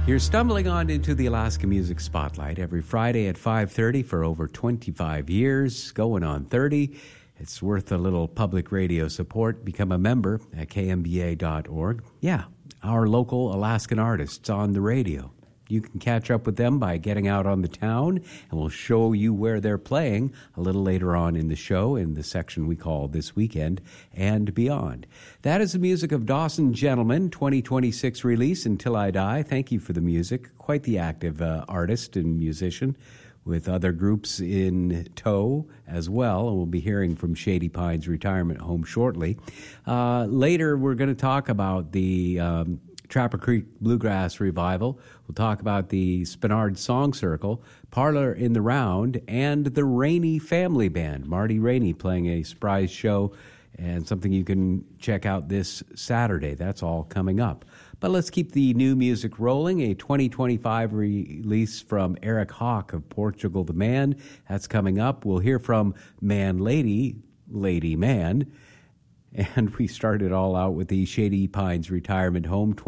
You're stumbling on into the Alaska Music Spotlight every Friday at 5:30 for over 25 years, going on 30. It's worth a little public radio support. Become a member at kmba.org. Yeah, our local Alaskan artists on the radio. You can catch up with them by getting out on the town, and we'll show you where they're playing a little later on in the show in the section we call This Weekend and Beyond. That is the music of Dawson Gentleman, 2026 release, Until I Die. Thank you for the music. Quite the active artist and musician with other groups in tow as well. And we'll be hearing from Shady Pines Retirement Home shortly. Later, we're going to talk about the Trapper Creek Bluegrass Revival. We'll talk about the Spenard Song Circle, Parlor in the Round, and the Rainey Family Band. Marty Rainey playing a surprise show and something you can check out this Saturday. That's all coming up. But let's keep the new music rolling. A 2025 release from Eric Hawk of Portugal the Man. That's coming up. We'll hear from Man Lady, Lady Man. And we started all out with the Shady Pines Retirement Home